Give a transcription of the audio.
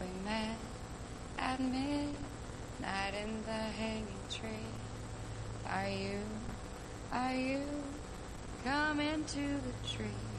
we met at midnight in the hanging tree. Are you coming to the tree?